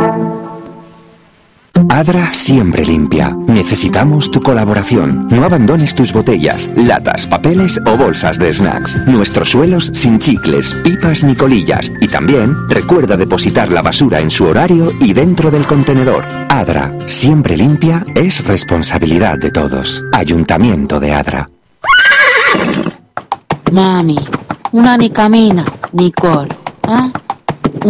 Adra siempre limpia. Necesitamos tu colaboración. No abandones tus botellas, latas, papeles o bolsas de snacks. Nuestros suelos sin chicles, pipas ni colillas. Y también recuerda depositar la basura en su horario y dentro del contenedor. Adra, siempre limpia, es responsabilidad de todos. Ayuntamiento de Adra. Mami, una ni camina ni corre. ¿Ah?